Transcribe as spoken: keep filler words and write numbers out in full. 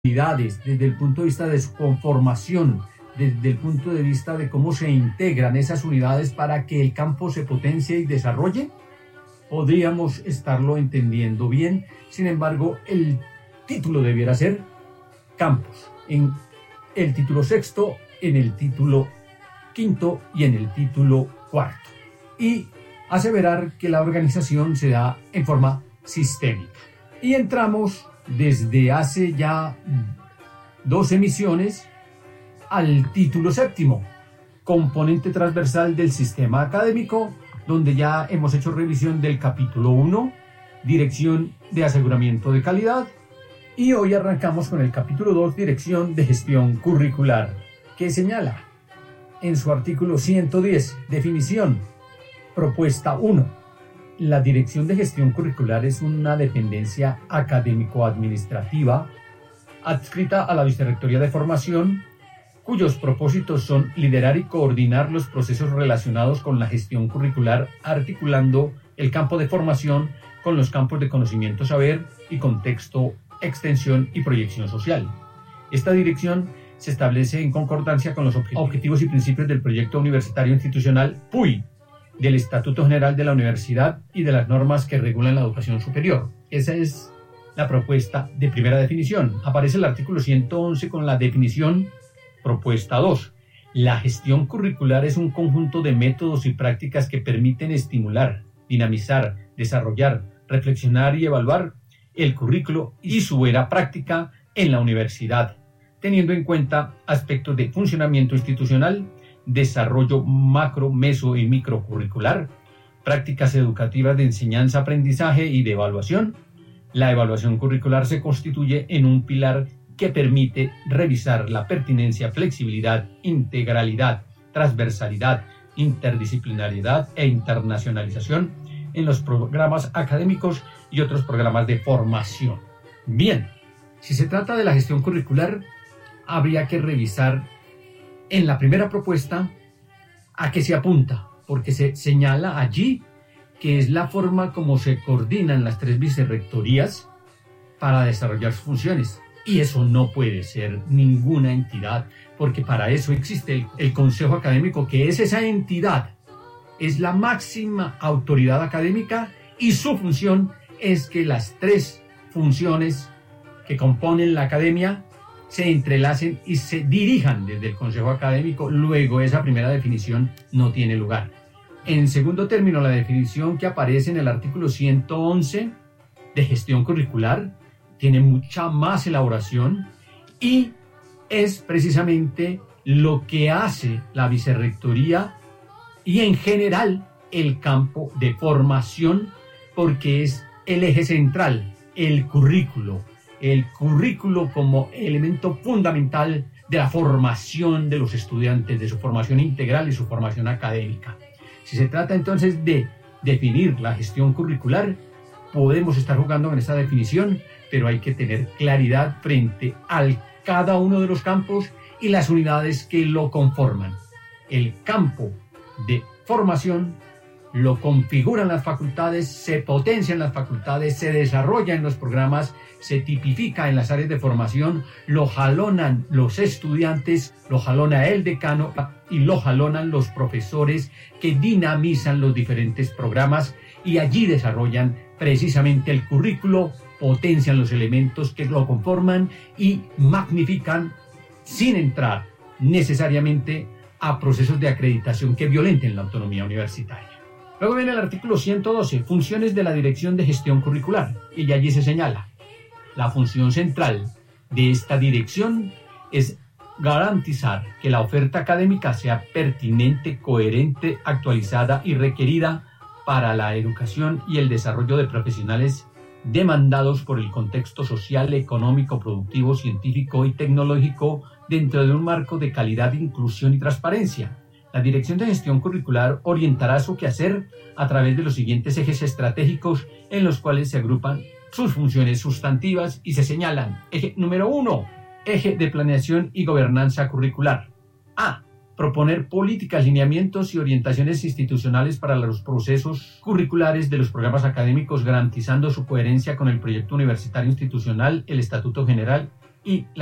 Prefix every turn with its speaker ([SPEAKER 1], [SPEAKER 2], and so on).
[SPEAKER 1] unidades, desde el punto de vista de su conformación, desde el punto de vista de cómo se integran esas unidades para que el campo se potencie y desarrolle, podríamos estarlo entendiendo bien. Sin embargo, el título debiera ser campos, en el título sexto, en el título quinto y en el título cuarto. Y aseverar que la organización se da en forma sistémica. Y entramos desde hace ya dos emisiones al título séptimo, componente transversal del sistema académico, donde ya hemos hecho revisión del capítulo uno, dirección de aseguramiento de calidad, y hoy arrancamos con el capítulo dos, dirección de gestión curricular, que señala en su artículo ciento diez, definición, propuesta uno. La Dirección de Gestión Curricular es una dependencia académico-administrativa adscrita a la Vicerrectoría de Formación, cuyos propósitos son liderar y coordinar los procesos relacionados con la gestión curricular, articulando el campo de formación con los campos de conocimiento, saber y contexto, extensión y proyección social. Esta dirección se establece en concordancia con los objetivos y principios del proyecto universitario institucional P U I, del Estatuto General de la Universidad y de las normas que regulan la educación superior. Esa es la propuesta de primera definición. Aparece el artículo ciento once con la definición propuesta dos. La gestión curricular es un conjunto de métodos y prácticas que permiten estimular, dinamizar, desarrollar, reflexionar y evaluar el currículo y su era práctica en la universidad, teniendo en cuenta aspectos de funcionamiento institucional, desarrollo macro, meso y microcurricular, prácticas educativas de enseñanza, aprendizaje y de evaluación. La evaluación curricular se constituye en un pilar que permite revisar la pertinencia, flexibilidad, integralidad, transversalidad, interdisciplinariedad e internacionalización en los programas académicos y otros programas de formación. Bien, si se trata de la gestión curricular, habría que revisar en la primera propuesta a qué se apunta, porque se señala allí que es la forma como se coordinan las tres vicerrectorías para desarrollar sus funciones. Y eso no puede ser ninguna entidad, porque para eso existe el, el Consejo Académico, que es esa entidad, es la máxima autoridad académica y su función es que las tres funciones que componen la academia se entrelacen y se dirijan desde el Consejo Académico. Luego esa primera definición no tiene lugar. En segundo término, la definición que aparece en el artículo ciento once de gestión curricular tiene mucha más elaboración y es precisamente lo que hace la vicerrectoría y en general el campo de formación, porque es el eje central, el currículo. El currículo como elemento fundamental de la formación de los estudiantes, de su formación integral y su formación académica. Si se trata entonces de definir la gestión curricular, podemos estar jugando en esta definición, pero hay que tener claridad frente a cada uno de los campos y las unidades que lo conforman. El campo de formación lo configuran las facultades, se potencian las facultades, se desarrolla en los programas, se tipifica en las áreas de formación, lo jalonan los estudiantes, lo jalona el decano y lo jalonan los profesores que dinamizan los diferentes programas y allí desarrollan precisamente el currículo, potencian los elementos que lo conforman y magnifican sin entrar necesariamente a procesos de acreditación que violenten la autonomía universitaria. Luego viene el artículo ciento doce, funciones de la Dirección de Gestión Curricular, y allí se señala, la función central de esta dirección es garantizar que la oferta académica sea pertinente, coherente, actualizada y requerida para la educación y el desarrollo de profesionales demandados por el contexto social, económico, productivo, científico y tecnológico dentro de un marco de calidad, inclusión y transparencia. La Dirección de Gestión Curricular orientará su quehacer a través de los siguientes ejes estratégicos en los cuales se agrupan sus funciones sustantivas y se señalan. Eje número uno, eje de planeación y gobernanza curricular. A. Proponer políticas, lineamientos y orientaciones institucionales para los procesos curriculares de los programas académicos, garantizando su coherencia con el proyecto universitario institucional, el Estatuto General y